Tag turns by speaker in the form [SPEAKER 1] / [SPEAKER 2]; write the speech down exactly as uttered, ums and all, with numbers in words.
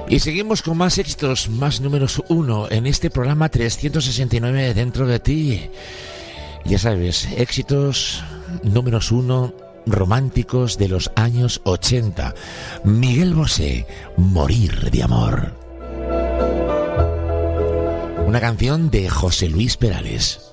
[SPEAKER 1] Y seguimos con más éxitos, más números uno en este programa trescientos sesenta y nueve dentro de ti. Ya sabes, éxitos números uno románticos de los años ochenta. Miguel Bosé, Morir de amor. Una canción de José Luis Perales.